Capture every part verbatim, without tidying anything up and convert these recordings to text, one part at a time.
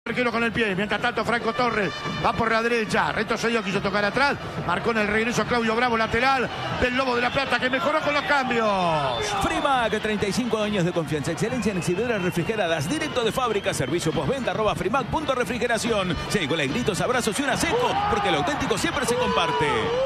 Arquero con el pie, mientras tanto Franco Torres va por la derecha, retrocedió, quiso tocar atrás, marcó en el regreso Claudio Bravo, lateral del Lobo de la Plata, que mejoró con los cambios. Frimac, treinta y cinco años de confianza, excelencia en exhibidoras refrigeradas, directo de fábrica, servicio postventa, arroba frimac punto refrigeración. Sí, con gritos, abrazos y una seco, porque lo auténtico siempre se comparte.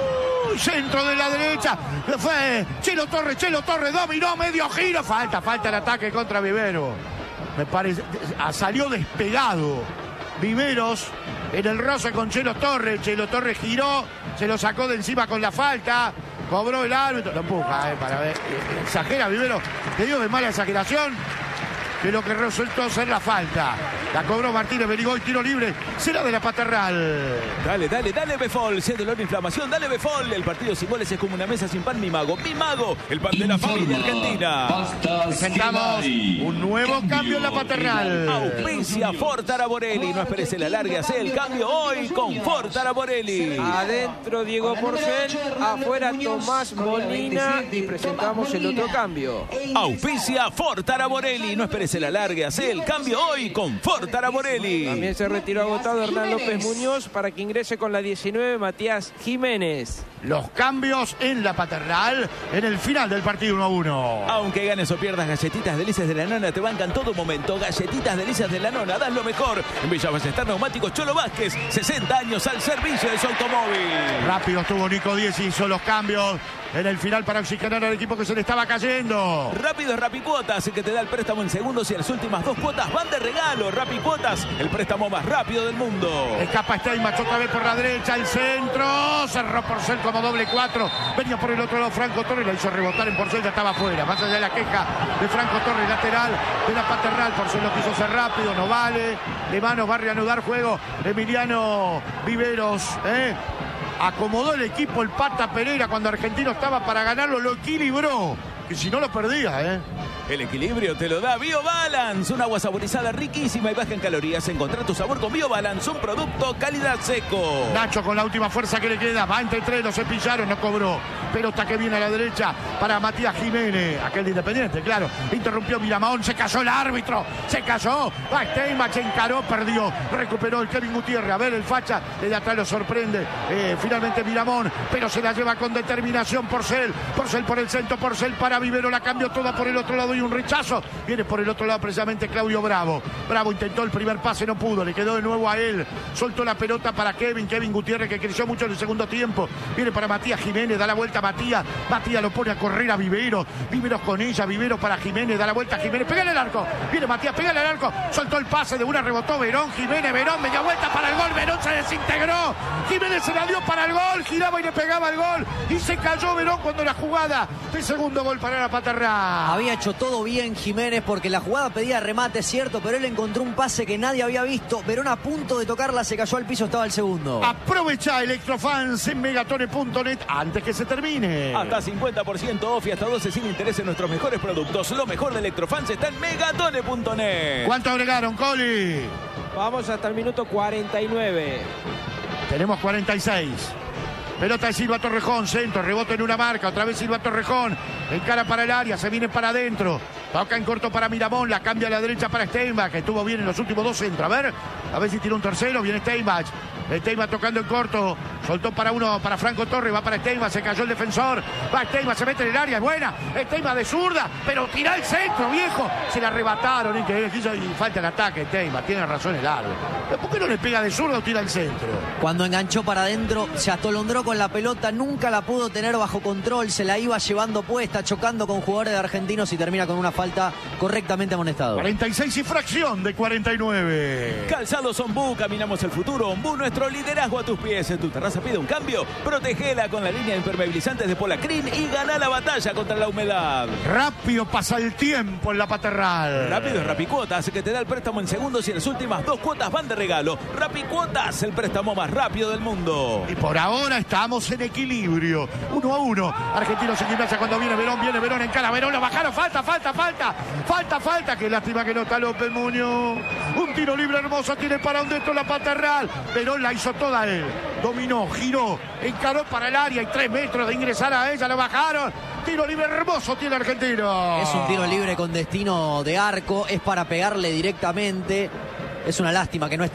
Centro de la derecha, fue Chelo Torres, Chelo Torres, dominó, medio giro, falta, falta el ataque contra Vivero. Me parece, salió despegado Viveros en el roce con Chelo Torres. Chelo Torres giró, se lo sacó de encima con la falta, cobró el árbitro, lo empuja, eh, para ver, exagera Viveros, te digo de mala exageración, que lo que resultó ser la falta. La cobró Martínez Berigoy, tiro libre, será de la Paternal. Dale, dale, dale Befol, sé dolor e inflamación, dale Befol. El partido sin goles es como una mesa sin pan, mi mago, mi mago, el pan de la familia argentina. Presentamos un nuevo cambio en la Paternal. Auspicia Ford Araborelli, no esperes el alargue, hace el cambio hoy con Ford Araborelli. Adentro Diego Porcel, afuera Tomás Molina y presentamos el otro cambio. Auspicia Ford Araborelli, no esperes el alargue, hace el cambio hoy con Ford Araborelli. También se retiró agotado Hernán López Muñoz para que ingrese con la diecinueve Matías Jiménez. Los cambios en la Paternal en el final del partido uno a uno. Aunque ganes o pierdas, Galletitas Delicias de la Nona te bancan todo momento. Galletitas Delicias de la Nona, das lo mejor. En Villa Ballester Neumáticos Cholo Vázquez, sesenta años al servicio de su automóvil. Rápido estuvo Nico Díez y hizo los cambios en el final para oxigenar al equipo que se le estaba cayendo. Rápido es Rapicuotas, que te da el préstamo en segundos y las últimas dos cuotas van de regalo. Rapicuotas, el préstamo más rápido del mundo. Escapa Steinmach otra vez por la derecha, el centro, cerró Porcel como doble cuatro, venía por el otro lado Franco Torres, la hizo rebotar en Porcel, ya estaba afuera, más allá de la queja de Franco Torres, lateral de la Paternal. Porcel lo quiso hacer rápido, no vale, de manos va a reanudar juego Emiliano Viveros, ¿eh? Acomodó el equipo el Pata Pereira cuando Argentino estaba para ganarlo, lo equilibró, que si no lo perdía, ¿eh? El equilibrio te lo da BioBalance, un agua saborizada riquísima y baja en calorías. Encontrá tu sabor con BioBalance, un producto calidad seco. Nacho con la última fuerza que le queda, va entre tres, lo cepillaron, no cobró. Pelota que viene a la derecha para Matías Jiménez, aquel de Independiente, claro. Interrumpió Miramón, se cayó el árbitro, se cayó. Va Steinmach, encaró, perdió, recuperó el Kevin Gutiérrez. A ver, el facha desde atrás lo sorprende. Eh, finalmente Miramón, pero se la lleva con determinación Porcel. Porcel por el centro, Porcel para Vivero, la cambió toda por el otro lado y un rechazo. Viene por el otro lado precisamente Claudio Bravo. Bravo intentó el primer pase, no pudo, le quedó de nuevo a él. Soltó la pelota para Kevin, Kevin Gutiérrez, que creció mucho en el segundo tiempo. Viene para Matías Jiménez, da la vuelta a Matías. Matías lo pone a correr a Vivero. Viveros con ella, Vivero para Jiménez, da la vuelta a Jiménez. Pégale al arco. Viene Matías, pégale al arco. Soltó el pase, de una rebotó Verón, Jiménez, Verón, media vuelta para el gol. Verón se desintegró. Jiménez se la dio para el gol, giraba y le pegaba el gol. Y se cayó Verón cuando la jugada de segundo gol para la Paternal. Había hecho todo bien Jiménez porque la jugada pedía remate, cierto, pero él encontró un pase que nadie había visto. Verón a punto de tocarla, se cayó al piso, estaba el segundo. Aprovecha Electrofans en megatone punto net antes que se termine. Hasta cincuenta por ciento off y hasta doce sin interés en nuestros mejores productos. Lo mejor de Electrofans está en megatone punto net. ¿Cuánto agregaron, Coli? Vamos hasta el minuto cuarenta y nueve. Tenemos cuarenta y seis. Pelota de Silva Torrejón, centro, rebote en una marca, otra vez Silva Torrejón, encara para el área, se viene para adentro, toca en corto para Miramón, la cambia a la derecha para Steinmach, que estuvo bien en los últimos dos centros, a ver, a ver si tiene un tercero, viene Steinmach, Steinmach tocando en corto, soltó para uno, para Franco Torres, va para Steinmach, se cayó el defensor, va Steinmach, se mete en el área, es buena, Steinmach de zurda, pero tira el centro, viejo, se la arrebataron, increíble, y falta el ataque, Steinmach, tiene razón el árbitro, ¿por qué no le pega de zurda o tira el centro? Cuando enganchó para adentro, se atolondró con la pelota, nunca la pudo tener bajo control, se la iba llevando puesta, chocando con jugadores de Argentinos y termina con una falta correctamente amonestado. cuarenta y seis y fracción de cuarenta y nueve. Calzados Ombú, caminamos el futuro. Ombú, nuestro liderazgo a tus pies. En tu terraza pide un cambio, protegela con la línea de impermeabilizantes de Polacrin y gana la batalla contra la humedad. Rápido pasa el tiempo en la Paternal. Rápido es Rapicuotas, que te da el préstamo en segundos y las últimas dos cuotas van de regalo. Rapicuotas, el préstamo más rápido del mundo. Y por ahora estamos en equilibrio, uno a uno. Argentinos en Gimnasia cuando viene Verón, viene Verón en cara, Verón lo bajaron, falta, falta, falta, falta, falta, qué lástima que no está López Muñoz. Un tiro libre hermoso tiene para un dentro la Paternal. Verón la hizo toda él, dominó, giró, encaró para el área y tres metros de ingresar a ella, lo bajaron. Tiro libre hermoso tiene Argentino. Es un tiro libre con destino de arco, es para pegarle directamente. Es una lástima que no esté